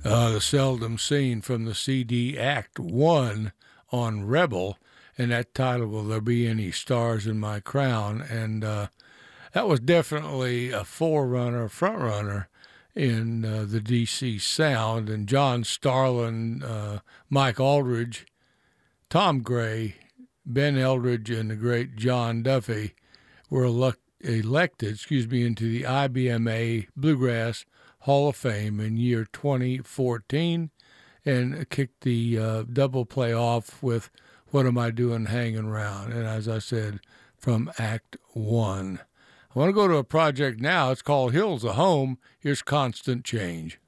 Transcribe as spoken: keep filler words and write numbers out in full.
Uh, the Seldom Seen from the C D Act One on Rebel, and that title, Will There Be Any Stars in My Crown? And uh, that was definitely a forerunner, front runner in uh, the D C sound. And John Starlin, uh, Mike Aldridge, Tom Gray, Ben Eldridge, and the great John Duffy were elect- elected, excuse me, into the I B M A Bluegrass Hall of Fame in year twenty fourteen, and kicked the uh, double play off with What Am I Doing Hanging Around? And as I said, from Act One. I want to go to a project now. It's called Hills of Home. Here's Constant Change.